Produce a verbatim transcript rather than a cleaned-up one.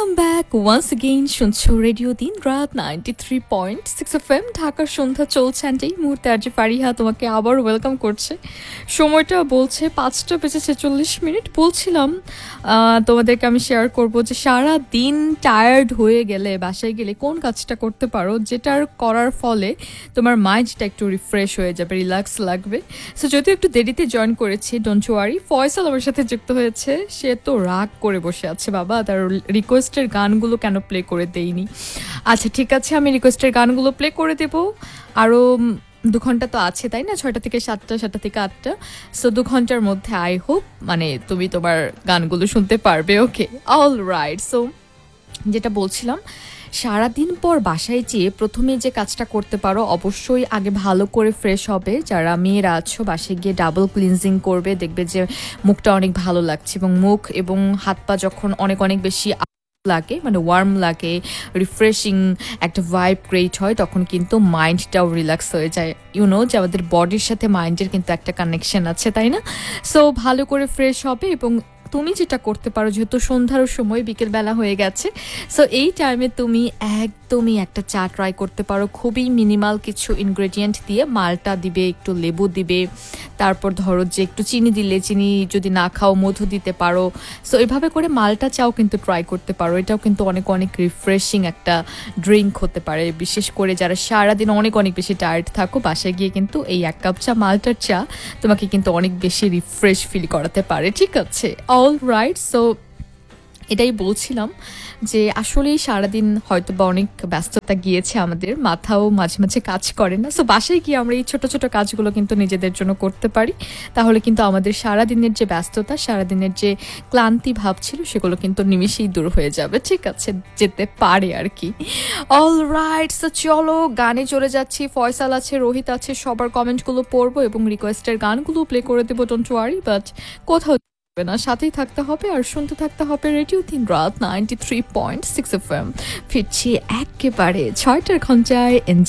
Welcome back once again. শুনছো radio দিন রাত ninety three point six F M. ঢাকার সন্ধ্যা চলছে অ্যান্ড এই মুহূর্তে আর যে ফারিহা তোমাকে আবার ওয়েলকাম করছে। সময়টা বলছে পাঁচটা বেজে ছেচল্লিশ মিনিট। বলছিলাম আহ, তোমাদেরকে আমি শেয়ার করব যে সারা দিন টায়ার্ড হয়ে গেলে বাসায় গেলে কোন কাজটা করতে পারো যেটার করার ফলে তোমার মাইন্ডটা একটু রিফ্রেশ হয়ে যাবে, রিল্যাক্স লাগবে। সো যদিও একটু দেরিতে জয়েন করেছি, ডোন্ট ওয়ারি। ফয়সাল আমার সাথে যুক্ত হয়েছে, সে তো রাগ করে বসে আছে, বাবা তার রিকোয়েস্টের গানগুলো কেন প্লে করে দেইনি। আচ্ছা ঠিক আছে, আমি রিকোয়েস্টের গানগুলো প্লে করে দেব। আরও দু ঘন্টা তো আছে তাই না, ছয়টা থেকে সাতটা, সাতটা থেকে আটটা। সো দু ঘন্টার মধ্যে আই হোপ মানে তুমি তোমার গানগুলো শুনতে পারবে। ওকে, অল রাইট। সো যেটা বলছিলাম, সারাদিন পর বাসায় যেয়ে প্রথমে যে কাজটা করতে পারো, অবশ্যই আগে ভালো করে ফ্রেশ হবে। যারা মেয়েরা আছো বাসায় গিয়ে ডাবল ক্লিনজিং করবে, দেখবে যে মুখটা অনেক ভালো লাগছে। এবং মুখ এবং হাত পা যখন অনেক অনেক বেশি লাগে, মানে ওয়ার্ম লাগে, রিফ্রেশিং একটা ভাইব ক্রিয়েট হয়, তখন কিন্তু মাইন্ডটাও রিল্যাক্স হয়ে যায়। ইউনো যে আমাদের বডির সাথে মাইন্ডের কিন্তু একটা কানেকশন আছে, তাই না? সো ভালো করে ফ্রেশ হবে। এবং তুমি যেটা করতে পারো, যেহেতু সন্ধ্যার সময় বিকেলবেলা হয়ে গেছে, সো এই টাইমে তুমি একদমই একটা চা ট্রাই করতে পারো, খুবই মিনিমাল কিছু ইনগ্রেডিয়েন্ট দিয়ে। মালটা দিবে, একটু লেবু দিবে, তারপর ধরো যে একটু চিনি দিলে, চিনি যদি না খাও মধু দিতে পারো। সো এভাবে করে মালটা চাও কিন্তু ট্রাই করতে পারো। এটাও কিন্তু অনেক অনেক রিফ্রেশিং একটা ড্রিঙ্ক হতে পারে, বিশেষ করে যারা সারাদিন অনেক অনেক বেশি টায়ার্ড থাকো, বাসায় গিয়ে কিন্তু এই এক কাপ চা, মালটার চা তোমাকে কিন্তু অনেক বেশি রিফ্রেশ ফিল করাতে পারে। ঠিক আছে, অল রাইট। সো এটাই বলছিলাম যে আসলেই সারাদিন হয়তো বা অনেক ব্যস্ততা গিয়েছে, আমাদের মাথাও মাঝে মাঝে কাজ করে না। সো বাসায় গিয়ে আমরা এই ছোট ছোট কাজগুলো কিন্তু নিজেদের জন্য করতে পারি, তাহলে কিন্তু আমাদের সারাদিনের যে ব্যস্ততা, সারাদিনের যে ক্লান্তি ভাব ছিল, সেগুলো কিন্তু নিমিশেই দূর হয়ে যাবে। ঠিক আছে, যেতে পারে আর কি। All right. সো চলো গানে চলে যাচ্ছি। ফয়সাল আছে, রোহিত আছে, সবার কমেন্টগুলো পড়বো এবং রিকোয়েস্টের গানগুলো প্লে করে দেবো, ডোন্ট ওয়ারি। বাট কোথাও না, সাথেই থাকতে হবে আর শুনতে থাকতে হবে রেডিও তিন রাত ninety three point six F M. ফিরছি একেবারে ছয়টার ঘন্টায়।